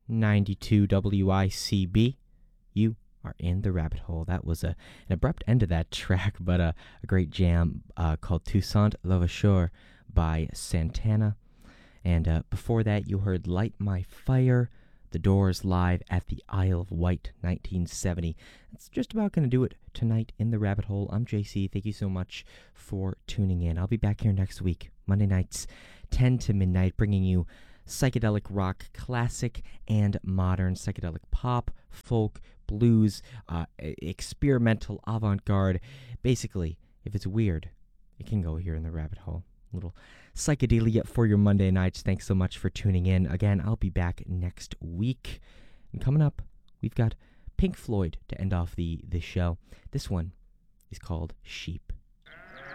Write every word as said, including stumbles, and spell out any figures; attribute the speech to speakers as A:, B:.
A: ninety-two W I C B. You are in the rabbit hole. That was a, an abrupt end to that track, but a, a great jam uh, called Toussaint Louverture by Santana. And uh, before that, you heard Light My Fire, The Doors live at the Isle of Wight, nineteen seventy. That's just about going to do it tonight in the rabbit hole. I'm J C. Thank you so much for tuning in. I'll be back here next week, Monday nights, ten to midnight, bringing you psychedelic rock, classic and modern psychedelic pop, folk, blues, uh, experimental, avant-garde. Basically, if it's weird, it can go here in the rabbit hole. Little psychedelia for your Monday nights. Thanks so much for tuning in. Again, I'll be back next week. And coming up, we've got Pink Floyd to end off the, the show. This one is called Sheep.